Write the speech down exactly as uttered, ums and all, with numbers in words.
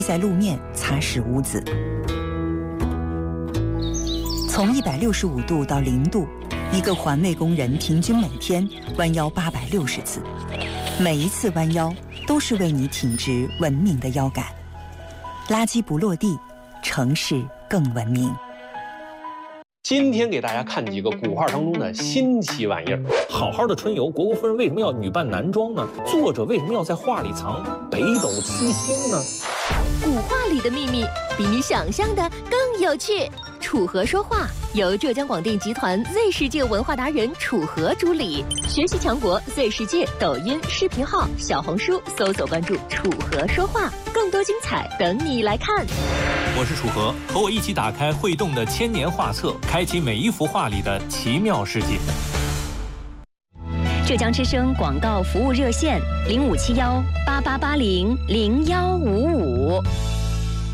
在路面擦拭污渍。从一百六十五度到零度，一个环卫工人平均每天弯腰八百六十次，每一次弯腰都是为你挺直文明的腰杆。垃圾不落地，城市更文明。 今天给大家看几个古画当中的新奇玩意儿。 好好的春游，虢国夫人为什么要女扮男装呢？作者为什么要在画里藏北斗七星呢？ 古画里的秘密比你想象的更有趣。楚河说话由浙江广电集团 Z 世界文化达人楚河主理，学习强国 Z 世界抖音视频号、小红书搜索关注楚河说话，更多精彩等你来看。 我是楚河，和我一起打开会动的千年画册，开启每一幅画里的奇妙世界。 浙江之声广告服务热线零五七幺八八八零零幺五五。